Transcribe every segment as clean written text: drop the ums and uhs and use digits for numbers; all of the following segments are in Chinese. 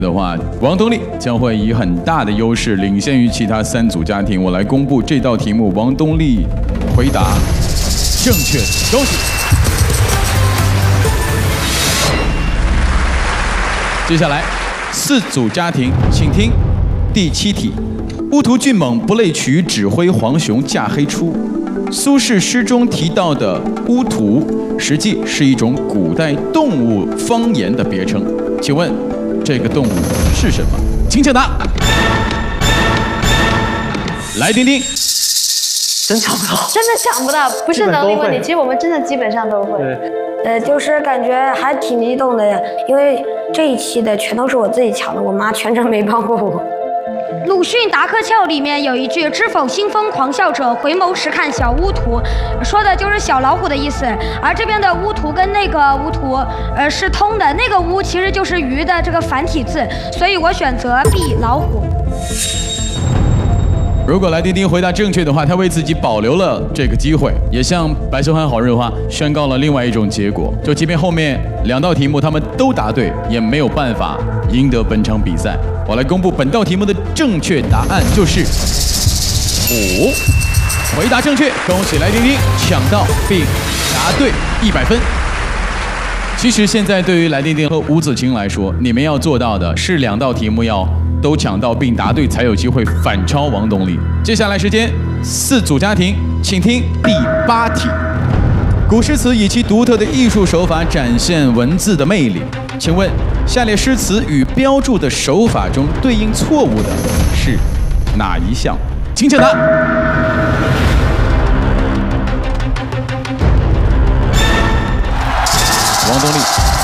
的话，王东丽将会以很大的优势领先于其他3组家庭。我来公布这道题目，王东丽回答正确，恭喜！接下来4组家庭，请听第7题：乌图俊猛不类渠指挥黄熊架黑出。苏轼诗中提到的乌图，实际是一种古代动物方言的别称。请问这个动物是什么？请抢答。来，丁丁。 真抢不到， 真的想不到，不是能力问题，其实我们真的基本上都会。 就是感觉还挺激动的呀，因为这一期的全都是我自己抢的，我妈全程没帮过我。 鲁迅《达科俏》里面有一句“知否兴风狂笑者，回眸时看小乌图”，说的就是小老虎的意思。而这边的乌图跟那个乌图，是通的，那个乌其实就是鱼的这个繁体字，所以我选择 B 老虎。 如果来丁丁回答正确的话，他为自己保留了这个机会，也向白秀涵好日花宣告了另外一种结果，就即便后面2道题目他们都答对，也没有办法赢得本场比赛。我来公布本道题目的正确答案就是5，回答正确，恭喜来丁丁抢到并答对100分。其实现在对于来丁丁和吴子晴来说，你们要做到的是2道题目要都抢到并答对，才有机会反超王东丽。接下来时间4组家庭，请听第8题。古诗词以其独特的艺术手法展现文字的魅力，请问下列诗词与标注的手法中对应错误的是哪一项？请抢答。王东丽。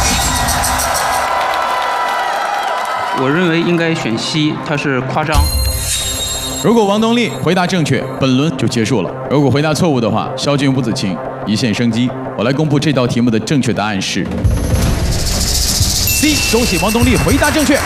我认为应该选 C， 它是夸张。 如果王东丽回答正确，本轮就结束了；如果回答错误的话，肖军、吴子晴一线生机。我来公布这道题目的正确答案是 C， 恭喜王东丽回答正确。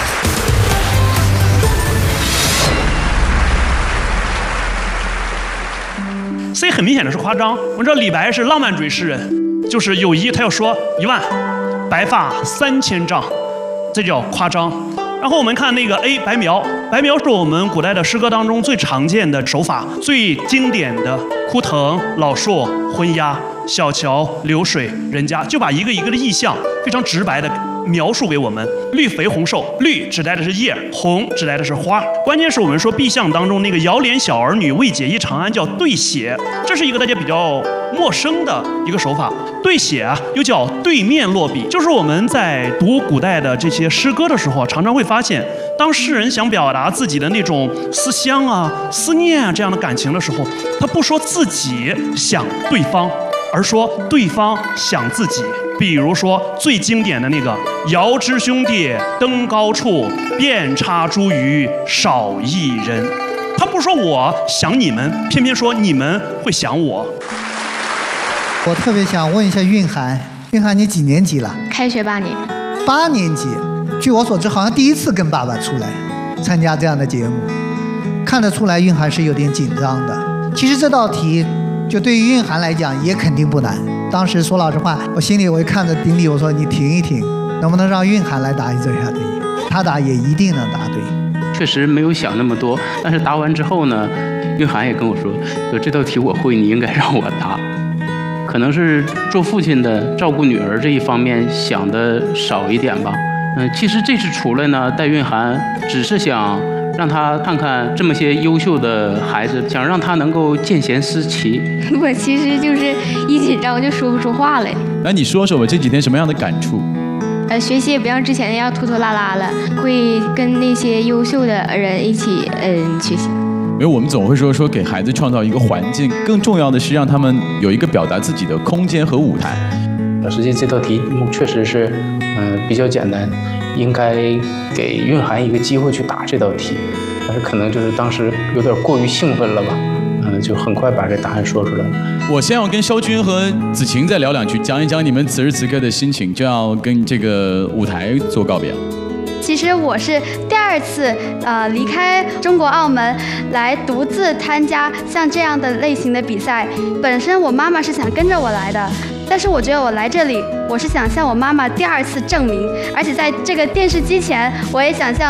C 很明显的是夸张。我们知道李白是浪漫主义诗人，就是有一他要说1万，白发3000丈，这叫夸张。然后我们看那个 A 白描，白描是我们古代的诗歌当中最常见的手法，最经典的枯藤、老树、昏鸦、小桥流水、人家，就把一个一个的意象非常直白的描述给我们。绿肥红瘦，绿指代的是叶，红指代的是花。关键是我们说壁象当中那个遥怜小儿女，为解忆长安叫对写，这是一个大家比较陌生的一个手法。对写啊，又叫对面落笔，就是我们在读古代的这些诗歌的时候，常常会发现，当诗人想表达自己的那种思乡啊、思念啊这样的感情的时候，他不说自己想对方，而说对方想自己。比如说最经典的那个“遥知兄弟登高处，遍插茱萸少一人”，他不说我想你们，偏偏说你们会想我。 我特别想问一下韵涵，韵涵你几年级了？ 开学8年。 8年级，据我所知，好像第一次跟爸爸出来参加这样的节目，看得出来韵涵是有点紧张的。其实这道题，就对于韵涵来讲也肯定不难。当时说老实话，我心里我一看着丁力，我说你停一停，能不能让韵涵来答这下题？他答也一定能答对。 确实没有想那么多，但是答完之后呢，韵涵也跟我说这道题我会，你应该让我答。可能是做父亲的照顾女儿这一方面想的少一点吧。其实这次出来呢，带韵涵只是想让他看看这么些优秀的孩子，想让他能够见贤思齐。 我其实就是一紧张我就说不出话来。 那你说说我这几天什么样的感触？ 学习也不像之前那样拖拖拉拉了，会跟那些优秀的人一起学习。 因为我们总会说给孩子创造一个环境，更重要的是让他们有一个表达自己的空间和舞台。 实际这道题目确实是比较简单，应该给韵涵一个机会去答这道题，但是可能就是当时有点过于兴奋了吧，就很快把这答案说出来了。 我先要跟肖军和子晴再聊两句，讲一讲你们此时此刻的心情，就要跟这个舞台做告别。 其实我是第2次离开中国澳门来独自参加像这样的类型的比赛。本身我妈妈是想跟着我来的， 但是我觉得我来这里，我是想向我妈妈第2次证明，而且在这个电视机前，我也想向